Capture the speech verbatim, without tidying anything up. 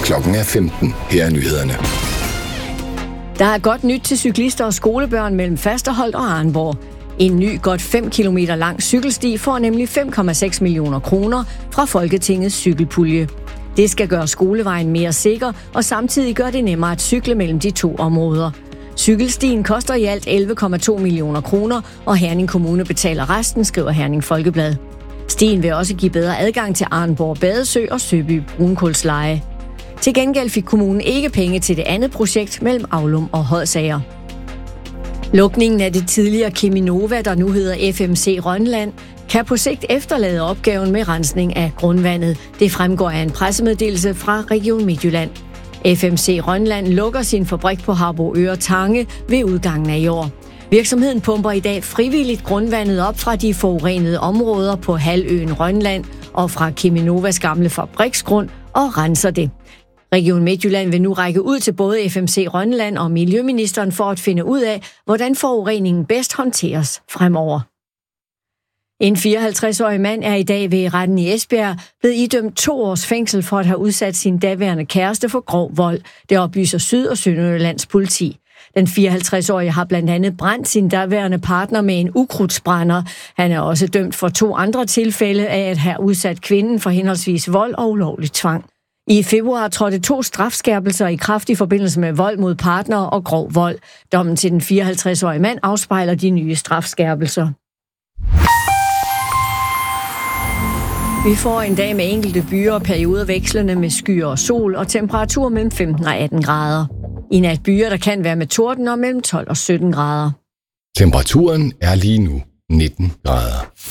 Klokken er femten. Her er nyhederne. Der er godt nyt til cyklister og skolebørn mellem Fasterholt og Arnborg. En ny, godt fem kilometer lang cykelsti får nemlig fem komma seks millioner kroner fra Folketingets cykelpulje. Det skal gøre skolevejen mere sikker og samtidig gøre det nemmere at cykle mellem de to områder. Cykelstien koster i alt elleve komma to millioner kroner, og Herning Kommune betaler resten, skriver Herning Folkeblad. Stien vil også give bedre adgang til Arnborg Badesø og Søby Brunkulsleje. Til gengæld fik kommunen ikke penge til det andet projekt mellem Aulum og Hodsager. Lukningen af det tidligere Cheminova, der nu hedder F M C Rønland, kan på sigt efterlade opgaven med rensning af grundvandet. Det fremgår af en pressemeddelelse fra Region Midtjylland. F M C Rønland lukker sin fabrik på Harboøre Tange ved udgangen af i år. Virksomheden pumper i dag frivilligt grundvandet op fra de forurenede områder på halvøen Rønland og fra Cheminovas gamle fabriksgrund og renser det. Region Midtjylland vil nu række ud til både F M C Rønland og Miljøministeren for at finde ud af, hvordan forureningen bedst håndteres fremover. En fireoghalvtreds-årig mand er i dag ved retten i Esbjerg blevet idømt to års fængsel for at have udsat sin daværende kæreste for grov vold. Det oplyser Syd- og Sønderjyllands politi. Den fireoghalvtreds-årige har blandt andet brændt sin daværende partner med en ukrudtsbrænder. Han er også dømt for to andre tilfælde af at have udsat kvinden for henholdsvis vold og ulovlig tvang. I februar trådte to strafskærpelser i kraft i forbindelse med vold mod partner og grov vold. Dommen til den fireoghalvtreds-årige mand afspejler de nye strafskærpelser. Vi får en dag med enkelte byer og perioder vekslende med skyer og sol og temperatur mellem femten og atten grader. I nat byer, der kan være med torden og mellem tolv og sytten grader. Temperaturen er lige nu nitten grader.